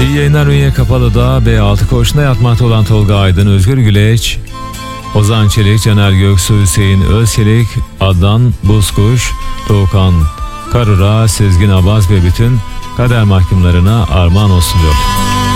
İyi yayınlar. Ünye Kapalı'da B6 koğuşunda yatmakta olan Tolga Aydın, Özgür Güleç, Ozan Çelik, Caner Göksu, Hüseyin Özçelik, Adnan Buzkuş, Doğukan Karura, Sezgin Abaz ve bütün kader mahkumlarına armağan olsun diyor.